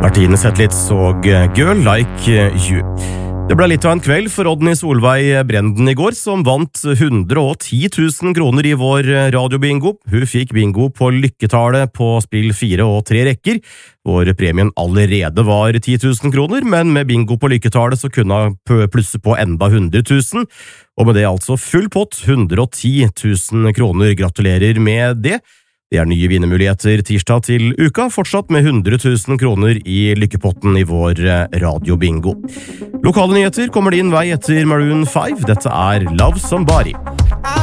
Martine Zetlitz og Girl Like You. Det ble litt av en kveld for Rodney Solveig Brenden i går, som vant 110 000 kroner i vår radiobingo. Hun fikk bingo på lykketallet på spill 4 og 3 rekker, hvor premien allerede var 10 000 kroner, men med bingo på lykketallet så kunne hun plusse på enda 100 000, og med det altså full pott 110 000 kroner. Gratulerer med det! Det nye vinnermuligheter tirsdag til uka, fortsatt med 100 000 kroner i lykkepotten i vår radiobingo. Lokale nyheter kommer din vei etter Maroon 5. Dette Love Somebody.